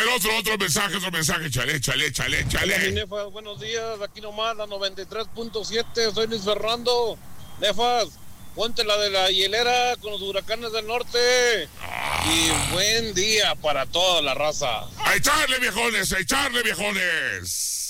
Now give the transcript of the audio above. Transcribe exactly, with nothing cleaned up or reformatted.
ver, otro, otro mensaje, otro mensaje. Chale, chale, chale, chale. Hola, mi Nefas, buenos días. Aquí nomás, la noventa y tres punto siete. Soy Luis Fernando. Nefas, ponte la de la hielera con los huracanes del norte. Ah. Y buen día para toda la raza. ¡A echarle, viejones! ¡A echarle, viejones!